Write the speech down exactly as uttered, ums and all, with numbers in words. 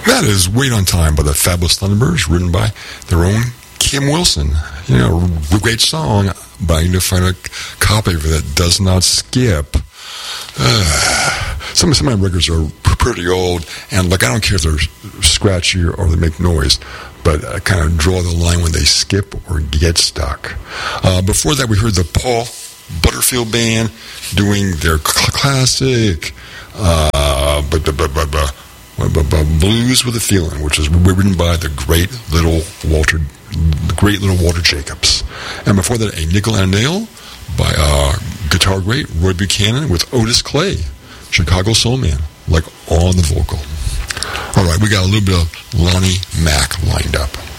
That is Wait on Time by the Fabulous Thunderbirds, written by their own Kim Wilson. You know, great song, but I need to find a copy of it that does not skip. Uh, some, some of my records are pretty old, and like I don't care if they're scratchy or they make noise, but I kind of draw the line when they skip or get stuck. Uh, before that, we heard the Paul Butterfield Band doing their cl- classic uh, but, but, but, but, but, but, but Blues with a Feeling, which is written by the great little Walter, the great little Walter Jacobs. And before that, A Nickel and a Nail by uh, guitar great Roy Buchanan with Otis Clay, Chicago Soul Man, like on the vocal. All right, we got a little bit of Lonnie Mack lined up.